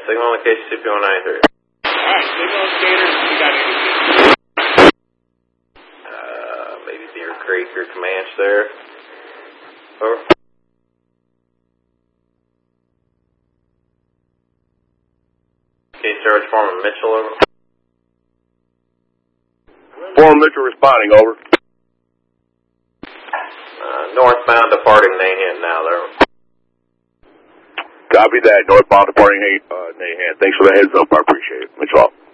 Signal on the case, CP193. Alright, signal scanners, we got anything. Maybe Deer Creek or Comanche there. Over. Case charge Foreman Mitchell, over. Foreman Mitchell responding, over. Northbound departing Nahan now, there. Copy that. Northbound departing Nahan. Thanks for the heads up. I appreciate it. Mitchell.